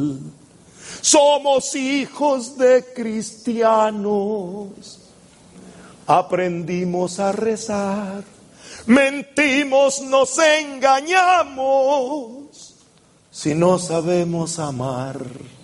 Somos hijos de cristianos. Aprendimos a rezar. Mentimos, nos engañamos. Si no sabemos amar.